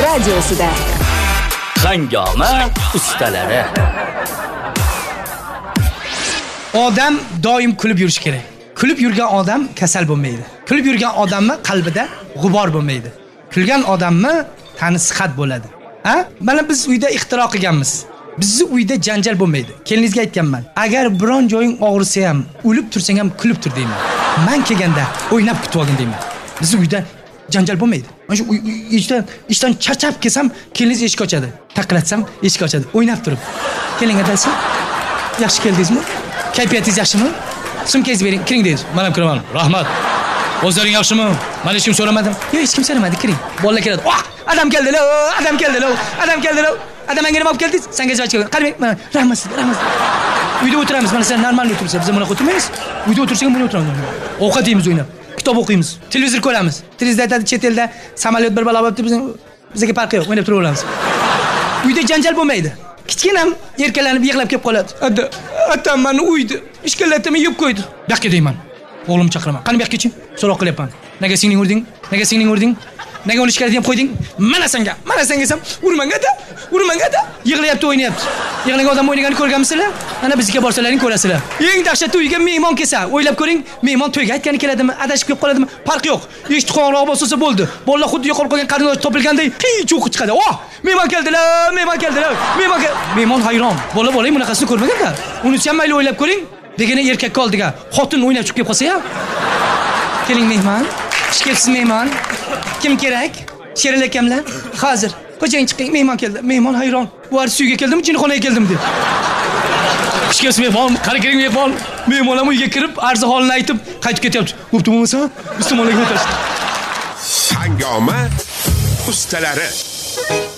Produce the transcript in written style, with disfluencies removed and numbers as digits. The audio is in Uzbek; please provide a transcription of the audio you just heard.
radiosida. Hangoma ustalari. Odam doim kulib yurish kerak. Kulib yurgan odam kasal bo'lmaydi. Kulib yurgan odamning qalbida g'ubor bo'lmaydi. Kulgan odamni tani sihat bo'ladi. Ha? Mana biz uyda ixtiro qilganmiz. Bizni uyda janjal bo'lmaydi. Keliningizga aytganman. Agar biron joying og'risa ham, o'lib tursang ham kulib tur deyman. Men kelganda o'ynab kutib olgin deyman. Bizni uyda janjal bo'lmaydi. Mana shu ishdan charchab kelsam, keliningiz eshik ochadi. Taqilatsam eshik ochadi. O'ynab turib. Keling adasi. Yaxshi keldingizmi? Kayfiyatingiz yaxshimi? Sumkangizni bering, kiring deydi. Men ham kiraman. Rahmat. O'zlaring yaxshimi? Men hech kim so'ramadim. Yo'q, hech kim so'ramadi, kiring. Bolalar keladi. Adam keldilar, adam keldilar, adam keldilar. Adam menga nima olib keldingiz? Senga javob kelgan. Qarang, mana rahmat. Uyda o'tiramiz. Mana sen normal o'tiribsiz. Biz buni o'tirmaymiz. Uyda o'tirsak ham buni o'tiramiz. Ovqat yeymiz, o'ynab. Kitob o'qiymiz. Televizor ko'ramiz. Televizorda aytadi, chet elda samolyot bir balo bo'libdi, bizga farqi yo'q. O'ynab turaveramiz. Uyda janjal bo'lmaydi. Kichkinam erkalanib yig'lab kelib qoladi. Atam meni uyda ishkalatimi yeb qo'ydi. Yo'qqa deyman. O'g'lim chaqiraman. Qani bu yoqqa chi? So'roq qilyapman. Nega singling urding? Nega singling urding? Nega uni ishkalat deb qo'yding? Mana senga desam, urmangada. Yig'layapti, o'ynayapti. Yig'lagan odam o'ynaganini ko'rganmisizlar? Ana bizga borsalaring ko'rasizlar. Eng dahshatli uyga mehmon kelsa, o'ylab ko'ring, mehmon to'yga aytgani keladimi, adashib kelib qoladimi? Farq yo'q. Eshik qo'ng'iroq bo'lsa bo'ldi. Bolalar xuddi yo'qolib qolgan qarindosh topilganday qiy cho'qib chiqadi. Mehmon keldilar. Mehmon hayron. Bola bunaqasini ko'rmagan-da. Unisi ham mayli o'ylab ko'ring. Degani erkakka oldiga xotin o'ynab chiqib kelib qolsa-ya. Keling mehmon. Xush kelibsiz mehmon. Kim kerak? Sheril akamlar. Hozir. Qo'jang chiqing, mehmon keldi. Mehmon hayron. Bu arz uyga keldimi, jinxonaga keldimi deb. Xush kelibsiz mehmon. Qani keling mehmon. Mehmon ham uyga kirib, arzi holini aytib, qaytib ketyapti. Bo'pti bo'lmasa, biz tomonga o'tasiz. Hangoma ustalari.